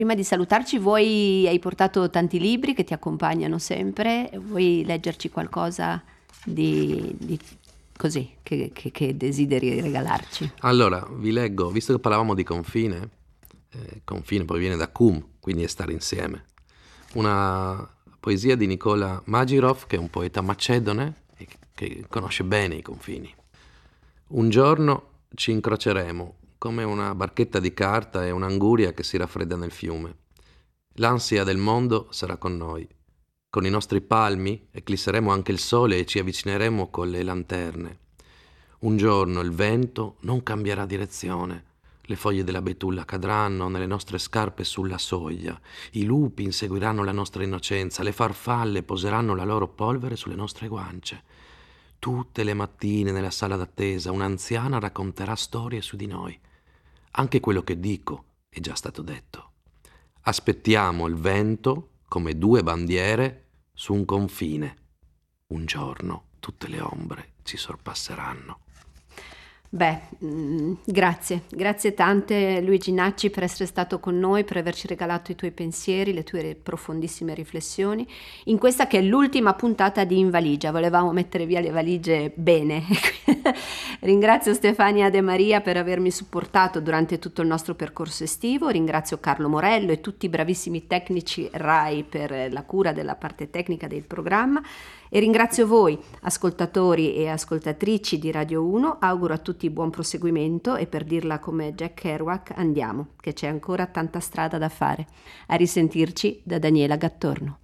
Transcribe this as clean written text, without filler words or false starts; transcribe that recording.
Prima di salutarci, hai portato tanti libri che ti accompagnano sempre, vuoi leggerci qualcosa di così che desideri regalarci? Allora, vi leggo, visto che parlavamo di confine, confine poi viene da cum, quindi è stare insieme. Una poesia di Nicola Magirov, che è un poeta macedone e che conosce bene i confini. Un giorno ci incroceremo come una barchetta di carta e un'anguria che si raffredda nel fiume. L'ansia del mondo sarà con noi. Con i nostri palmi eclisseremo anche il sole e ci avvicineremo con le lanterne. Un giorno il vento non cambierà direzione. Le foglie della betulla cadranno nelle nostre scarpe sulla soglia. I lupi inseguiranno la nostra innocenza. Le farfalle poseranno la loro polvere sulle nostre guance. Tutte le mattine nella sala d'attesa un'anziana racconterà storie su di noi. Anche quello che dico è già stato detto. Aspettiamo il vento come due bandiere su un confine. Un giorno tutte le ombre ci sorpasseranno. Beh, grazie tante Luigi Nacci per essere stato con noi, per averci regalato i tuoi pensieri, le tue profondissime riflessioni, in questa che è l'ultima puntata di In Valigia. Volevamo mettere via le valigie bene. Ringrazio Stefania De Maria per avermi supportato durante tutto il nostro percorso estivo, ringrazio Carlo Morello e tutti i bravissimi tecnici RAI per la cura della parte tecnica del programma. E ringrazio voi, ascoltatori e ascoltatrici di Radio 1, auguro a tutti buon proseguimento e per dirla come Jack Kerouac, andiamo, che c'è ancora tanta strada da fare. A risentirci da Daniela Gattorno.